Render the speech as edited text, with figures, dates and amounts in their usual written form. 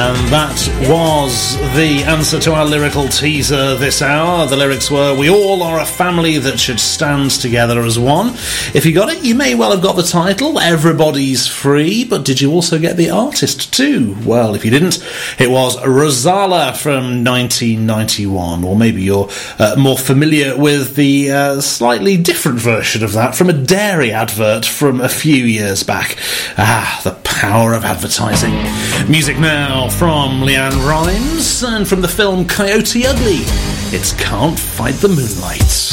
And that was the answer to our lyrical teaser this hour. The lyrics were, "We all are a family that should stand together as one." If you got it, you may well have got the title, "Everybody's Free," but did you also get the artist too? Well, if you didn't, it was Rozalla from 1991, or maybe you're more familiar with the slightly different version of that from a dairy advert from a few years back. Ah, the power of advertising. Music now from Leanne Rimes, and from the film Coyote Ugly, it's "Can't Fight the Moonlight."